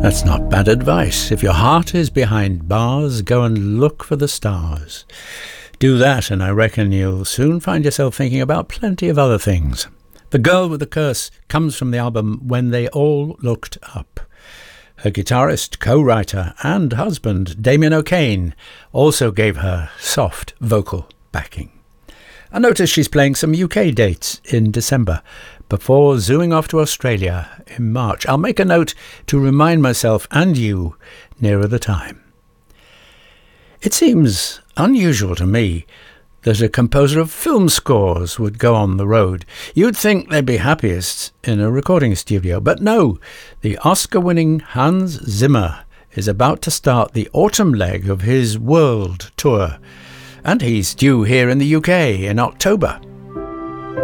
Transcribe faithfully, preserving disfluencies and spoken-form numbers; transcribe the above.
That's not bad advice. If your heart is behind bars, go and look for the stars. Do that, and I reckon you'll soon find yourself thinking about plenty of other things. The Girl with the Curse comes from the album When They All Looked Up. Her guitarist, co-writer and husband, Damien O'Kane, also gave her soft vocal backing. I notice she's playing some U K dates in December, before zooming off to Australia in March. I'll make a note to remind myself and you nearer the time. It seems unusual to me that a composer of film scores would go on the road. You'd think they'd be happiest in a recording studio, but no, the Oscar-winning Hans Zimmer is about to start the autumn leg of his world tour, and he's due here in the U K in October.